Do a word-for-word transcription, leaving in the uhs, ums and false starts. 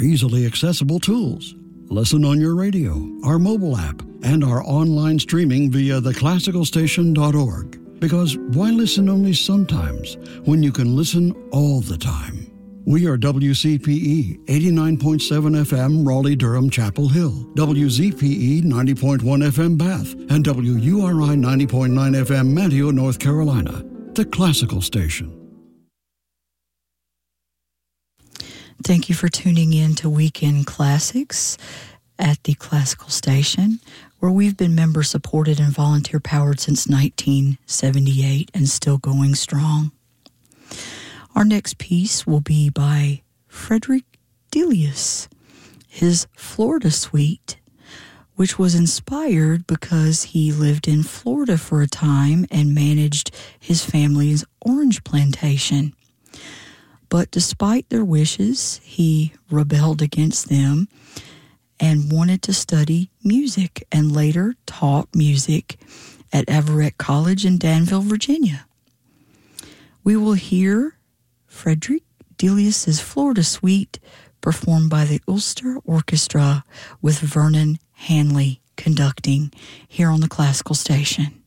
our easily accessible tools. Listen on your radio, our mobile app, and our online streaming via the classical station dot org. Because why listen only sometimes when you can listen all the time? We are W C P E eighty-nine point seven F M Raleigh-Durham Chapel Hill, W Z P E ninety point one F M Bath, and W U R I ninety point nine F M Manteo, North Carolina, the classical station. Thank you for tuning in to Weekend Classics at the Classical Station, where we've been member-supported and volunteer-powered since nineteen seventy-eight and still going strong. Our next piece will be by Frederick Delius, his Florida Suite, which was inspired because he lived in Florida for a time and managed his family's orange plantation. But despite their wishes, he rebelled against them and wanted to study music and later taught music at Everett College in Danville, Virginia. We will hear Frederick Delius' Florida Suite performed by the Ulster Orchestra with Vernon Hanley conducting here on the Classical Station.